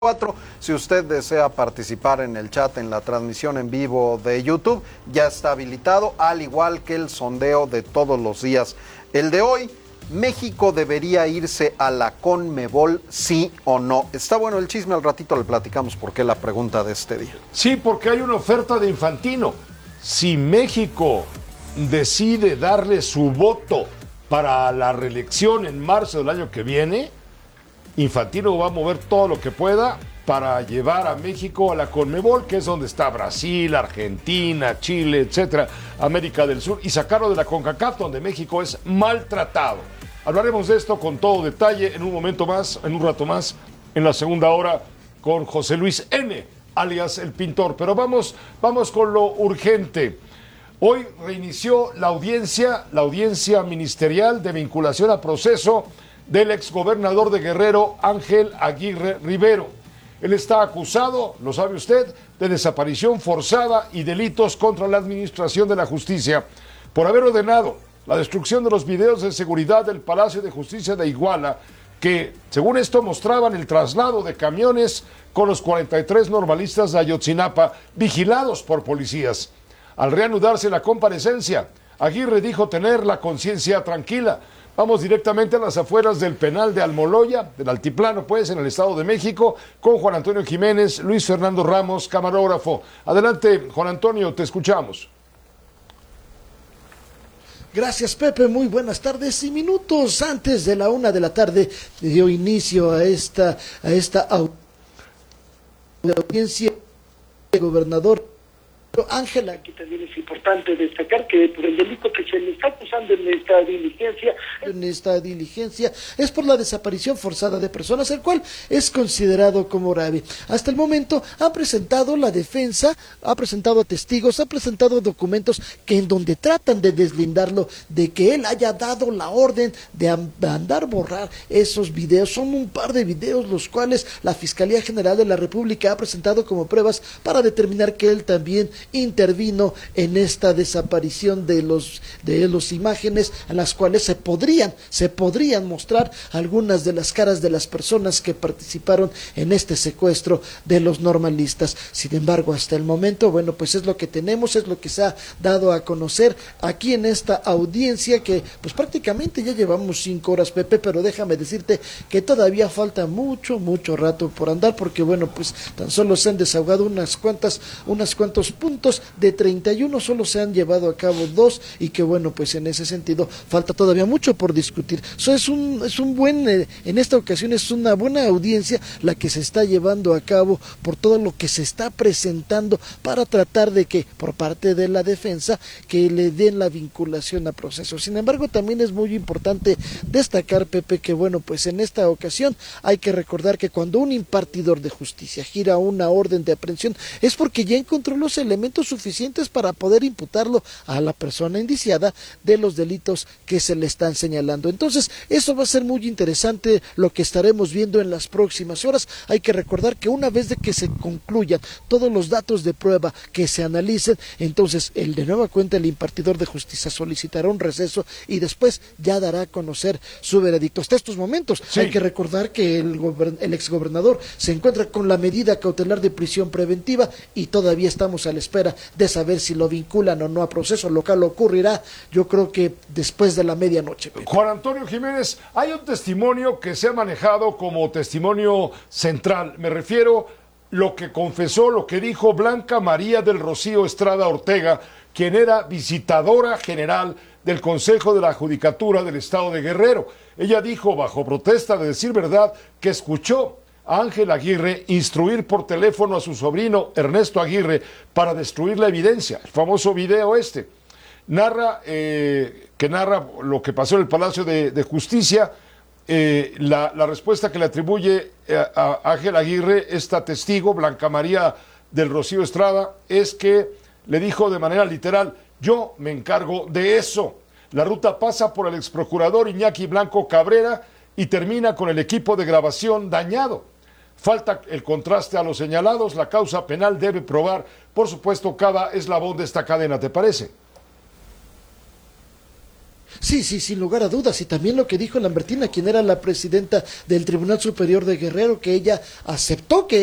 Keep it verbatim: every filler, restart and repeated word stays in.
cuatro. Si usted desea participar en el chat, en la transmisión en vivo de YouTube, ya está habilitado, al igual que el sondeo de todos los días. El de hoy, ¿México debería irse a la CONMEBOL, sí o no? Está bueno el chisme, al ratito le platicamos por qué la pregunta de este día. Sí, porque hay una oferta de Infantino. Si México decide darle su voto para la reelección en marzo del año que viene, Infantino va a mover todo lo que pueda para llevar a México a la CONMEBOL, que es donde está Brasil, Argentina, Chile, etcétera, América del Sur, y sacarlo de la CONCACAF, donde México es maltratado. Hablaremos de esto con todo detalle en un momento más, en un rato más, en la segunda hora, con José Luis N., alias El Pintor. Pero vamos, vamos con lo urgente. Hoy reinició la audiencia, la audiencia ministerial de vinculación a proceso del exgobernador de Guerrero, Ángel Aguirre Rivero. Él está acusado, lo sabe usted, de desaparición forzada y delitos contra la administración de la justicia por haber ordenado la destrucción de los videos de seguridad del Palacio de Justicia de Iguala, que, según esto, mostraban el traslado de camiones con los cuarenta y tres normalistas de Ayotzinapa vigilados por policías. Al reanudarse la comparecencia, Aguirre dijo tener la conciencia tranquila. Vamos directamente a las afueras del penal de Almoloya, del Altiplano, pues, en el Estado de México, con Juan Antonio Jiménez, Luis Fernando Ramos, camarógrafo. Adelante, Juan Antonio, te escuchamos. Gracias, Pepe, muy buenas tardes. Y minutos antes de la una de la tarde dio inicio a esta, a esta audiencia del gobernador Ángela. Aquí también es importante destacar que por el delito que se le está acusando en esta diligencia, en esta diligencia es por la desaparición forzada de personas, el cual es considerado como grave. Hasta el momento ha presentado la defensa, ha presentado testigos, ha presentado documentos que en donde tratan de deslindarlo de que él haya dado la orden de mandar borrar esos videos. Son un par de videos los cuales la Fiscalía General de la República ha presentado como pruebas para determinar que él también intervino en esta desaparición de los de los imágenes en las cuales se podrían se podrían mostrar algunas de las caras de las personas que participaron en este secuestro de los normalistas. Sin embargo, hasta el momento, bueno, pues es lo que tenemos, es lo que se ha dado a conocer aquí en esta audiencia, que pues prácticamente ya llevamos cinco horas, Pepe, pero déjame decirte que todavía falta mucho, mucho rato por andar, porque bueno, pues tan solo se han desahogado unas cuantas, unas cuantos puntos de treinta y uno, solo se han llevado a cabo dos, y que bueno, pues en ese sentido falta todavía mucho por discutir. Eso es un, es un buen, eh, en esta ocasión es una buena audiencia la que se está llevando a cabo por todo lo que se está presentando para tratar de que, por parte de la defensa, que le den la vinculación a proceso. Sin embargo, también es muy importante destacar, Pepe, que bueno, pues en esta ocasión hay que recordar que cuando un impartidor de justicia gira una orden de aprehensión es porque ya encontró los elementos suficientes para poder imputarlo a la persona indiciada de los delitos que se le están señalando. Entonces, eso va a ser muy interesante lo que estaremos viendo en las próximas horas. Hay que recordar que una vez de que se concluyan todos los datos de prueba, que se analicen, entonces el de nueva cuenta el impartidor de justicia solicitará un receso y después ya dará a conocer su veredicto. Hasta estos momentos, sí. Hay que recordar que el, el exgobernador se encuentra con la medida cautelar de prisión preventiva y todavía estamos a la espera de saber si lo vinculan o no a proceso, lo cual ocurrirá, yo creo que después de la medianoche. Juan Antonio Jiménez, hay un testimonio que se ha manejado como testimonio central. Me refiero lo que confesó, lo que dijo Blanca María del Rocío Estrada Ortega, quien era visitadora general del Consejo de la Judicatura del Estado de Guerrero. Ella dijo, bajo protesta de decir verdad, que escuchó a Ángel Aguirre instruir por teléfono a su sobrino Ernesto Aguirre para destruir la evidencia. El famoso video este narra eh, que narra lo que pasó en el Palacio de, de Justicia. Eh, la, la respuesta que le atribuye a, a Ángel Aguirre, esta testigo, Blanca María del Rocío Estrada, es que le dijo de manera literal: yo me encargo de eso. La ruta pasa por el exprocurador Iñaki Blanco Cabrera y termina con el equipo de grabación dañado. Falta el contraste a los señalados, la causa penal debe probar, por supuesto, cada eslabón de esta cadena, ¿te parece? Sí, sí, sin lugar a dudas. Y también lo que dijo Lambertina, quien era la presidenta del Tribunal Superior de Guerrero, que ella aceptó que